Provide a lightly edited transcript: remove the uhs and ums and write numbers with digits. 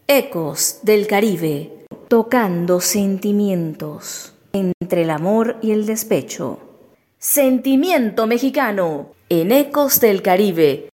Ecos del Caribe, tocando sentimientos entre el amor y el despecho. Sentimiento mexicano en Ecos del Caribe.